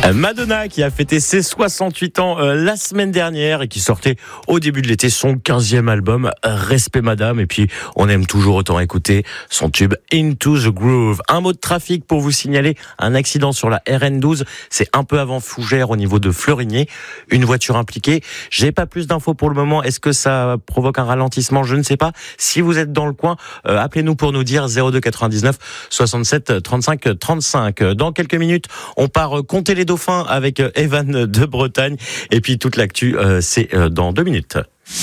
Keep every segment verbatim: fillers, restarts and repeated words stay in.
Madonna qui a fêté ses soixante-huit ans euh, la semaine dernière et qui sortait au début de l'été son quinzième album Respect Madame. Et puis on aime toujours autant écouter son tube Into the Groove. Un mot de trafic pour vous signaler un accident sur la R N douze. C'est un peu avant Fougères au niveau de Fleurigné. Une voiture impliquée. J'ai pas plus d'infos pour le moment. Est-ce que ça provoque un ralentissement? Je ne sais pas. Si vous êtes dans le coin, euh, appelez-nous pour nous dire zéro deux quatre-vingt-dix-neuf soixante-sept trente-cinq trente-cinq. Dans quelques minutes, on part compter les dauphins avec Evan de Bretagne. Et puis toute l'actu, euh, c'est euh, dans deux minutes.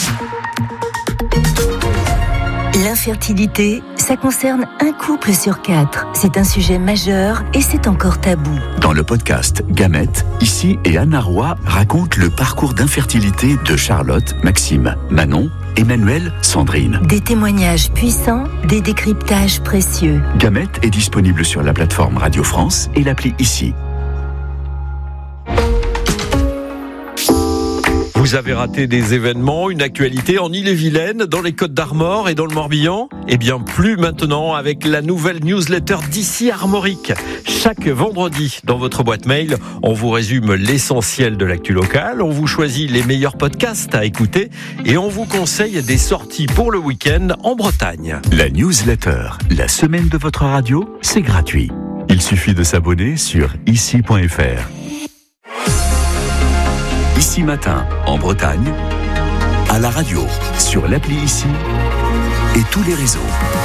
L'infertilité, ça concerne un couple sur quatre. C'est un sujet majeur et c'est encore tabou. Dans le podcast Gamètes, Ici et Anna Roy racontent le parcours d'infertilité de Charlotte, Maxime, Manon, Emmanuel, Sandrine. Des témoignages puissants, des décryptages précieux. Gamètes est disponible sur la plateforme Radio France et l'appli Ici. Vous avez raté des événements, une actualité en Ille-et-Vilaine, dans les Côtes-d'Armor et dans le Morbihan? Eh bien, plus maintenant avec la nouvelle newsletter d'Ici Armorique. Chaque vendredi, dans votre boîte mail, on vous résume l'essentiel de l'actu locale, on vous choisit les meilleurs podcasts à écouter et on vous conseille des sorties pour le week-end en Bretagne. La newsletter, la semaine de votre radio, c'est gratuit. Il suffit de s'abonner sur ici point f r. Ici Matin, en Bretagne, à la radio, sur l'appli Ici et tous les réseaux.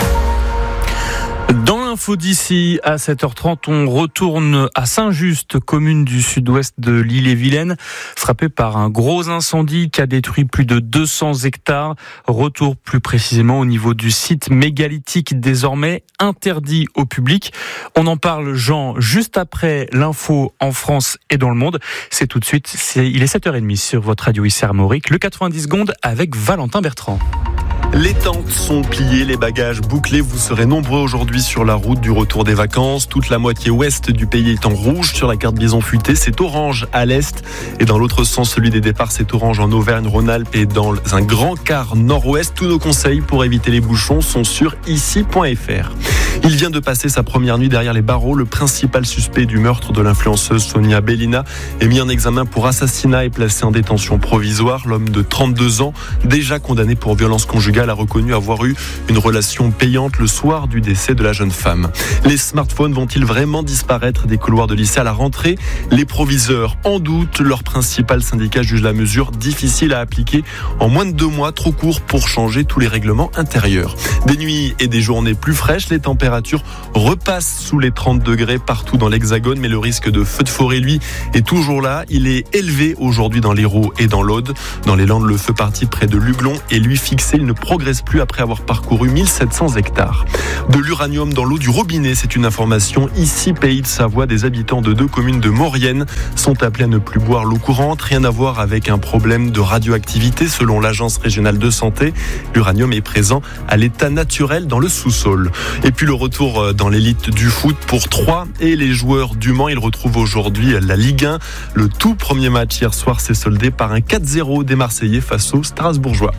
Dans l'info d'ici, à sept heures trente, on retourne à Saint-Just, commune du sud-ouest de l'Ille-et-Vilaine, frappée par un gros incendie qui a détruit plus de deux cents hectares. Retour plus précisément au niveau du site mégalithique, désormais interdit au public. On en parle, Jean, juste après l'info en France et dans le monde. C'est tout de suite, c'est, il est sept heures trente sur votre radio Ici Armorique, le quatre-vingt-dix secondes avec Valentin Bertrand. Les tentes sont pliées, les bagages bouclés. Vous serez nombreux aujourd'hui sur la route du retour des vacances. Toute la moitié ouest du pays est en rouge sur la carte bison futé. C'est orange à l'est. Et dans l'autre sens, celui des départs, c'est orange en Auvergne-Rhône-Alpes et dans un grand quart nord-ouest. Tous nos conseils pour éviter les bouchons sont sur ici point f r. Il vient de passer sa première nuit derrière les barreaux. Le principal suspect du meurtre de l'influenceuse Sonia Bellina est mis en examen pour assassinat et placé en détention provisoire. L'homme de trente-deux ans, déjà condamné pour violence conjugale, a reconnu avoir eu une relation payante le soir du décès de la jeune femme. Les smartphones vont-ils vraiment disparaître des couloirs de lycée à la rentrée? Les proviseurs en doutent. Leur principal syndicat juge la mesure difficile à appliquer en moins de deux mois, trop court pour changer tous les règlements intérieurs. Des nuits et des journées plus fraîches, les températures repassent sous les trente degrés partout dans l'Hexagone, mais le risque de feu de forêt, lui, est toujours là. Il est élevé aujourd'hui dans l'Hérault et dans l'Aude. Dans les Landes, le feu parti près de Luglon est lui fixé. Il ne progresse plus après avoir parcouru mille sept cents hectares. De l'uranium dans l'eau du robinet, c'est une information ici, pays de Savoie. Des habitants de deux communes de Maurienne sont appelés à ne plus boire l'eau courante. Rien à voir avec un problème de radioactivité selon l'agence régionale de santé. L'uranium est présent à l'état naturel dans le sous-sol. Et puis le retour dans l'élite du foot pour Troyes et les joueurs du Mans. Ils retrouvent aujourd'hui la Ligue un. Le tout premier match hier soir s'est soldé par un quatre zéro des Marseillais face aux Strasbourgeois.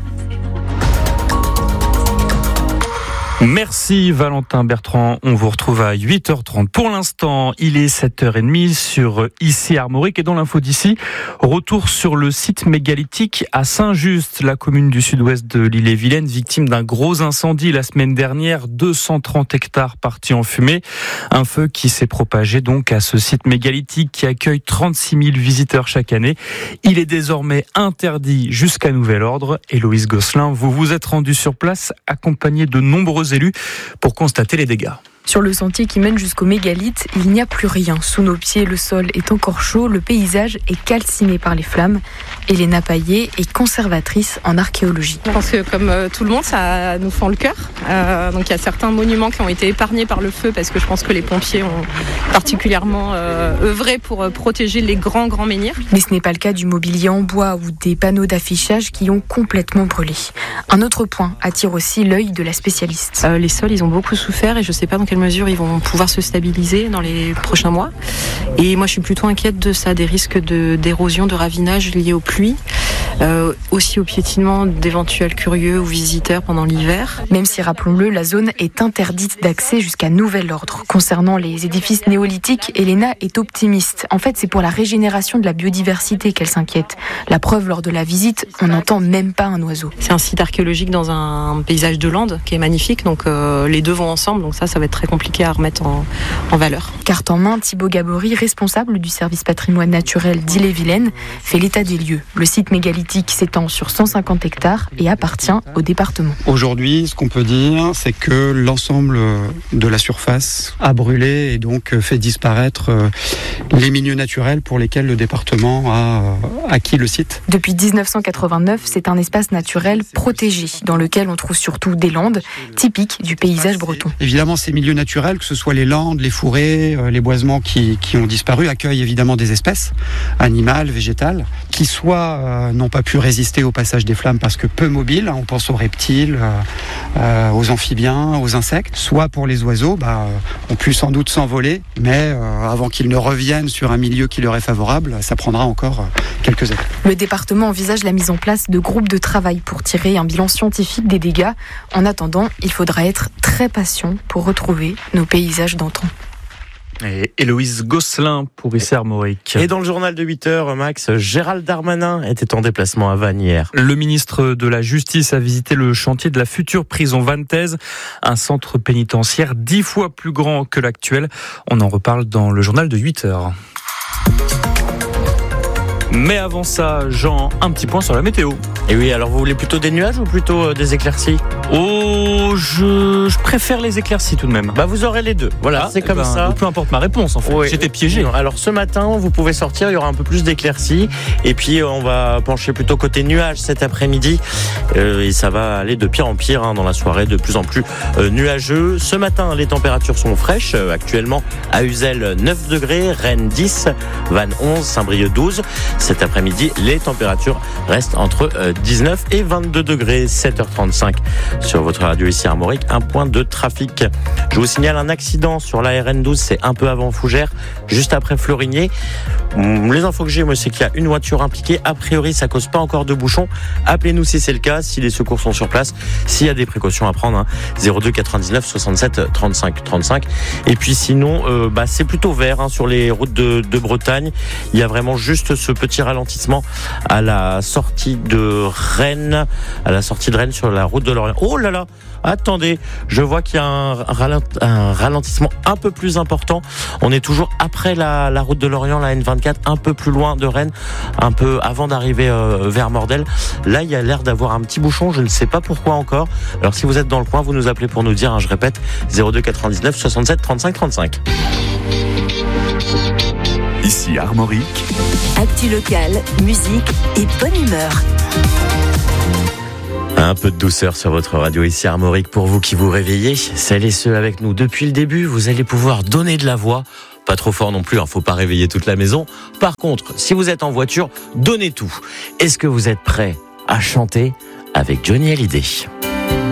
Merci Valentin Bertrand, on vous retrouve à huit heures trente. Pour l'instant, il est sept heures trente sur Ici Armorique et dans l'info d'ici, retour sur le site mégalithique à Saint-Just, la commune du sud-ouest de l'Ille-et-Vilaine, victime d'un gros incendie la semaine dernière, deux cent trente hectares partis en fumée. Un feu qui s'est propagé donc à ce site mégalithique qui accueille trente-six mille visiteurs chaque année. Il est désormais interdit jusqu'à nouvel ordre. Héloïse Gosselin, vous vous êtes rendu sur place accompagné de nombreux élus pour constater les dégâts. Sur le sentier qui mène jusqu'au mégalithe, il n'y a plus rien. Sous nos pieds, le sol est encore chaud, le paysage est calciné par les flammes. Elena Paillet est conservatrice en archéologie. Je pense que comme euh, tout le monde, ça nous fend le cœur. Euh, donc il y a certains monuments qui ont été épargnés par le feu parce que je pense que les pompiers ont particulièrement euh, œuvré pour euh, protéger les grands, grands menhirs. Mais ce n'est pas le cas du mobilier en bois ou des panneaux d'affichage qui ont complètement brûlé. Un autre point attire aussi l'œil de la spécialiste. Euh, les sols, ils ont beaucoup souffert et je ne sais pas dans quelle mesure ils vont pouvoir se stabiliser dans les prochains mois. Et moi, je suis plutôt inquiète de ça, des risques de, d'érosion, de ravinage liés aux pluies. euh, aussi au piétinement d'éventuels curieux ou visiteurs pendant l'hiver. Même si, rappelons-le, la zone est interdite d'accès jusqu'à nouvel ordre. Concernant les édifices néolithiques, Elena est optimiste. En fait, c'est pour la régénération de la biodiversité qu'elle s'inquiète. La preuve, lors de la visite, on n'entend même pas un oiseau. C'est un site archéologique dans un paysage de lande qui est magnifique, donc euh, les deux vont ensemble, donc ça, ça va être très compliqué à remettre en, en valeur. Carte en main, Thibaut Gabory, responsable du service patrimoine naturel d'Ille-et-Vilaine, fait l'état des lieux. Le site mégalithique s'étend sur cent cinquante hectares et appartient au département. Aujourd'hui, ce qu'on peut dire, c'est que l'ensemble de la surface a brûlé et donc fait disparaître les milieux naturels pour lesquels le département a acquis le site. Depuis dix-neuf cent quatre-vingt-neuf, c'est un espace naturel protégé dans lequel on trouve surtout des landes typiques du paysage breton. Évidemment, ces milieux naturels, que ce soit les landes, les fourrés, les boisements qui, qui ont disparu, accueillent évidemment des espèces animales, végétales, qui soit euh, n'ont pas pu résister au passage des flammes parce que peu mobiles, on pense aux reptiles, euh, euh, aux amphibiens, aux insectes, soit pour les oiseaux, bah, ont pu sans doute s'envoler, mais euh, avant qu'ils ne reviennent sur un milieu qui leur est favorable, ça prendra encore quelques années. Le département envisage la mise en place de groupes de travail pour tirer un bilan scientifique des dégâts. En attendant, il faudra être très patient pour retrouver nos paysages d'antan. Et Héloïse Gosselin pour Issy Armorique. Et dans le journal de huit heures, Max, Gérald Darmanin était en déplacement à Vannes hier. Le ministre de la Justice a visité le chantier de la future prison vantaise, un centre pénitentiaire dix fois plus grand que l'actuel. On en reparle dans le journal de huit heures. Mais avant ça, Jean, un petit point sur la météo. Et oui, alors vous voulez plutôt des nuages ou plutôt euh, des éclaircies ? Oh, je, je préfère les éclaircies tout de même. Bah vous aurez les deux. Voilà, Ah, c'est eh comme ben, ça. Peu importe ma réponse en fait. Oui. J'étais piégé. Alors ce matin, vous pouvez sortir, il y aura un peu plus d'éclaircies. Et puis on va pencher plutôt côté nuages cet après-midi. Euh, et ça va aller de pire en pire hein, dans la soirée, de plus en plus euh, nuageux. Ce matin, les températures sont fraîches. Euh, actuellement, à Uzel, neuf degrés, Rennes dix, Vannes onze, Saint-Brieuc douze. Cet après-midi, les températures restent entre euh, dix-neuf et vingt-deux degrés. sept heures trente-cinq sur votre radio ici Armorique. Un point de trafic. Je vous signale un accident sur la R N douze. C'est un peu avant Fougères, juste après Fleurigné. Les infos que j'ai, moi, c'est qu'il y a une voiture impliquée. A priori, ça cause pas encore de bouchons. Appelez-nous si c'est le cas, si les secours sont sur place, s'il y a des précautions à prendre. Hein. zéro deux quatre-vingt-dix-neuf soixante-sept trente-cinq trente-cinq. Et puis sinon, euh, bah, c'est plutôt vert hein, sur les routes de, de Bretagne. Il y a vraiment juste ce petit ralentissement à la sortie de Rennes, à la sortie de Rennes sur la route de Lorient. Oh là là! Attendez, je vois qu'il y a un, ralent, un ralentissement un peu plus important. On est toujours après la, la route de Lorient, la N vingt-quatre, un peu plus loin de Rennes, un peu avant d'arriver euh, vers Mordel. Là, il y a l'air d'avoir un petit bouchon, je ne sais pas pourquoi encore. Alors si vous êtes dans le coin, vous nous appelez pour nous dire, hein, je répète, zéro deux quatre-vingt-dix-neuf soixante-sept trente-cinq trente-cinq. Ici Armorique. Actu locale, musique et bonne humeur. Un peu de douceur sur votre radio ici Armorique pour vous qui vous réveillez. Celles et ceux avec nous depuis le début, vous allez pouvoir donner de la voix. Pas trop fort non plus, hein, faut pas réveiller toute la maison. Par contre, si vous êtes en voiture, donnez tout. Est-ce que vous êtes prêts à chanter avec Johnny Hallyday ?